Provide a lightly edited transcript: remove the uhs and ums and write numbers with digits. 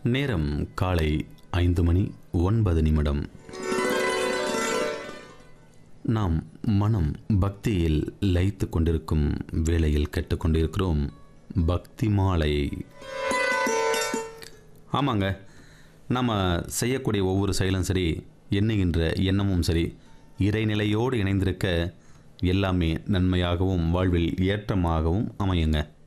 நேரம் காலை 5:09. நாம் மனம் பக்தியில் லயித்து கொண்டிருக்கும் வேளையில் கேட்டுக்கொண்டிருக்கிறோம் பக்தி மாலை. ஆமாங்க, நாம் செய்யக்கூடிய ஒவ்வொரு செயலும் சரி, எண்ணுகின்ற எண்ணமும் சரி, இறைநிலையோடு இணைந்திருக்க எல்லாமே நன்மையாகவும் வாழ்வில் ஏற்றமாகவும் அமையுங்க.